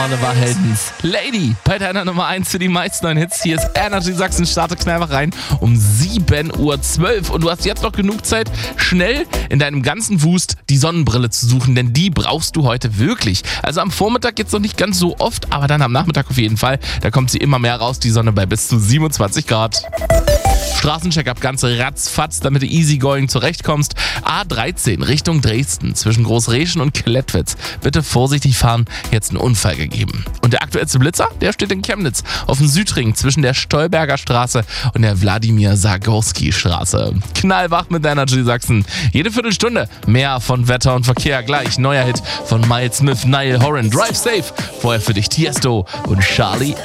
Oliver Heldens Lady bei deiner Nummer 1 für die meisten neuen Hits. Hier ist Energy Sachsen, starte knallwach rein um 7:12 Uhr. Und du hast jetzt noch genug Zeit, schnell in deinem ganzen Wust die Sonnenbrille zu suchen, denn die brauchst du heute wirklich. Also am Vormittag jetzt noch nicht ganz so oft, aber dann am Nachmittag auf jeden Fall. Da kommt sie immer mehr raus, die Sonne bei bis zu 27 Grad. Straßencheck-up ganz ratzfatz, damit du easygoing zurechtkommst. A13 Richtung Dresden zwischen Großreschen und Klettwitz. Bitte vorsichtig fahren, jetzt ein Unfall gegeben. Und der aktuellste Blitzer, der steht in Chemnitz auf dem Südring zwischen der Stolberger Straße und der Wladimir-Sagorski-Straße. Knallwach mit Energy Sachsen. Jede Viertelstunde mehr von Wetter und Verkehr. Gleich neuer Hit von Miles Smith, Niall Horan, Drive Safe. Vorher für dich Tiesto und Charlie